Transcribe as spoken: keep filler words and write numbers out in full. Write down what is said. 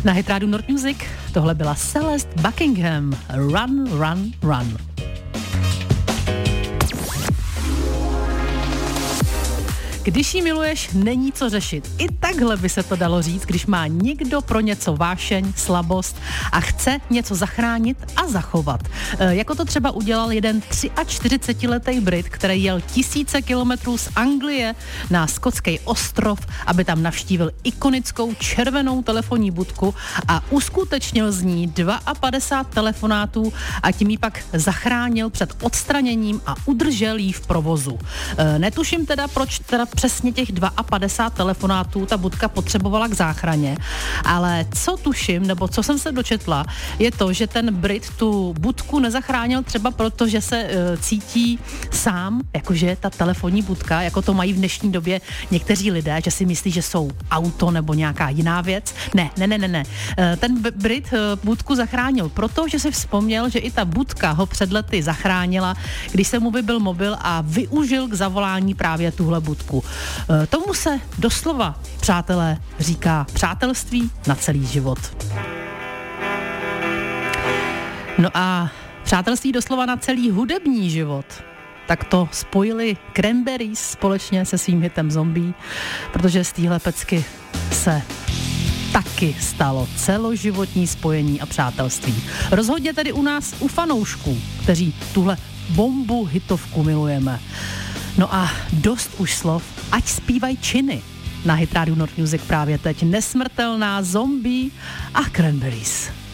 Na Hit Radio North Music tohle byla Celeste Buckingham. Run, run, run. Když ji miluješ, není co řešit. I takhle by se to dalo říct, když má někdo pro něco vášeň, slabost a chce něco zachránit a zachovat. E, jako to třeba udělal jeden čtyřicetiletý Brit, který jel tisíce kilometrů z Anglie na skotský ostrov, aby tam navštívil ikonickou červenou telefonní budku a uskutečnil z ní padesát dva telefonátů a tím ji pak zachránil před odstraněním a udržel ji v provozu. E, netuším teda, proč teda přesně těch padesát dva telefonátů ta budka potřebovala k záchraně, ale co tuším, nebo co jsem se dočetla, je to, že ten Brit tu budku nezachránil třeba proto, že se e, cítí sám, jakože ta telefonní budka, jako to mají v dnešní době někteří lidé, že si myslí, že jsou auto nebo nějaká jiná věc. Ne, ne, ne, ne, ne. E, ten B- Brit e, budku zachránil proto, že si vzpomněl, že i ta budka ho před lety zachránila, když se mu vybil mobil a využil k zavolání právě tuhle budku. E, tomu se doslova, přátelé, říká přátelství na celý život. No a přátelství doslova na celý hudební život. Tak to spojili Cranberries společně se svým hitem Zombie, protože z téhle pecky se taky stalo celoživotní spojení a přátelství. Rozhodně tedy u nás, u fanoušků, kteří tuhle bombu hitovku milujeme. No a dost už slov, ať zpívají činy. Na Hit Radio North Music právě teď Nesmrtelná, Zombie a Cranberries.